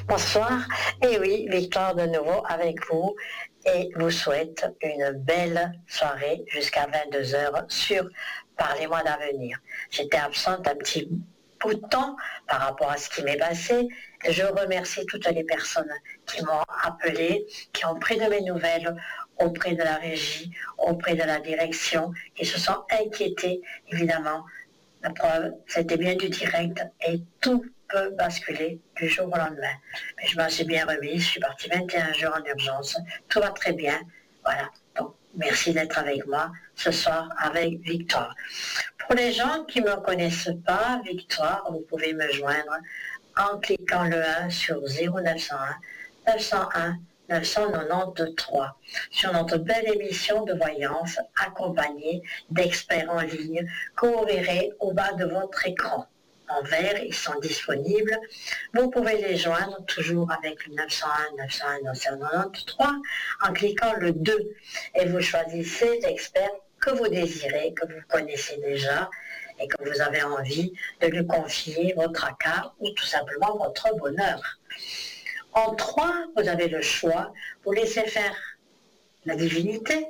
Bonsoir, et oui, Victoire de nouveau avec vous et vous souhaite une belle soirée jusqu'à 22 h sur Parlez-moi d'avenir. J'étais absente un petit bout de temps par rapport à ce qui m'est passé et je remercie toutes les personnes qui m'ont appelé, qui ont pris de mes nouvelles auprès de la régie, auprès de la direction, qui se sont inquiétés, évidemment. La preuve, c'était bien du direct et tout peut basculer du jour au lendemain. Mais je m'en suis bien remise, je suis partie 21 jours en urgence, tout va très bien. Voilà, donc merci d'être avec moi ce soir avec Victoire. Pour les gens qui ne me connaissent pas, Victoire, vous pouvez me joindre en cliquant le 1 sur 0901 901 993 sur notre belle émission de voyance accompagnée d'experts en ligne que vous verrez au bas de votre écran. En vert, ils sont disponibles. Vous pouvez les joindre toujours avec le 901 901 993 en cliquant le 2 et vous choisissez l'expert que vous désirez, que vous connaissez déjà et que vous avez envie de lui confier votre tracas ou tout simplement votre bonheur. En 3, vous avez le choix, vous laissez faire la divinité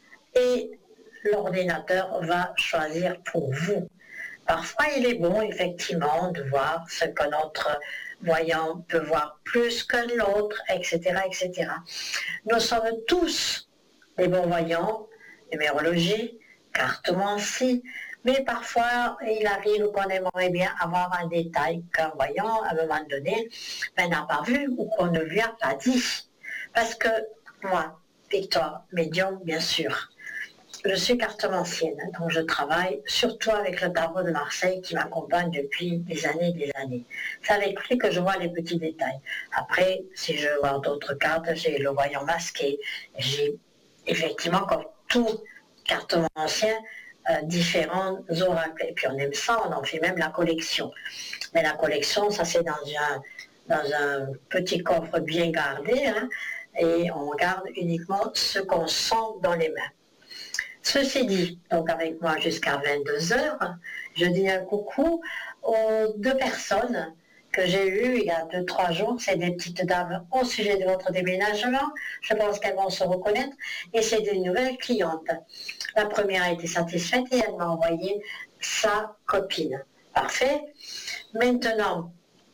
et l'ordinateur va choisir pour vous. Parfois, il est bon, effectivement, de voir ce que notre voyant peut voir plus que l'autre, etc., etc. Nous sommes tous des bons voyants, numérologie, cartomancie, mais parfois, il arrive qu'on aimerait bien avoir un détail qu'un voyant, à un moment donné, n'a pas vu ou qu'on ne lui a pas dit. Parce que moi, Victoire, médium, bien sûr, je suis cartomancienne, donc je travaille surtout avec le tarot de Marseille qui m'accompagne depuis des années et des années. C'est avec lui que je vois les petits détails. Après, si je vois d'autres cartes, j'ai le voyant masqué. J'ai effectivement, comme tout cartomancien, différents oracles. Et puis on aime ça, on en fait même la collection. Mais la collection, ça c'est dans un petit coffre bien gardé, hein, et on garde uniquement ce qu'on sent dans les mains. Ceci dit, donc avec moi jusqu'à 22 h, je dis un coucou aux 2 personnes que j'ai eues il y a 2-3 jours. C'est des petites dames au sujet de votre déménagement. Je pense qu'elles vont se reconnaître. Et c'est des nouvelles clientes. La première a été satisfaite et elle m'a envoyé sa copine. Parfait. Maintenant,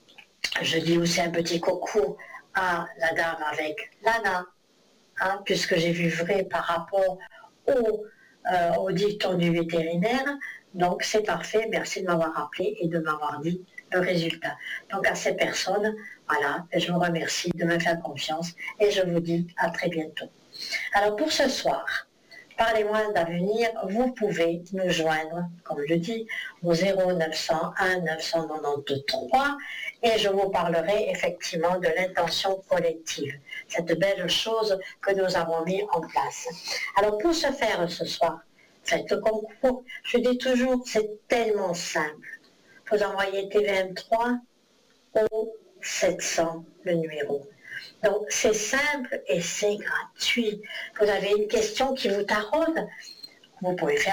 je dis aussi un petit coucou à la dame avec Lana, hein, puisque j'ai vu vrai par rapport au dicton du vétérinaire. Donc c'est parfait, merci de m'avoir appelé et de m'avoir dit le résultat. Donc à ces personnes, voilà, je vous remercie de me faire confiance et je vous dis à très bientôt. Alors pour ce soir, Parlez-moi d'avenir, vous pouvez nous joindre, comme je dis, au 0901 993 et je vous parlerai effectivement de l'intention collective, cette belle chose que nous avons mis en place. Alors pour ce faire ce soir, faites le concours. Je dis toujours, c'est tellement simple. Vous envoyez TVM3 au 700, le numéro. Donc c'est simple et c'est gratuit. Vous avez une question qui vous taraude, vous pouvez faire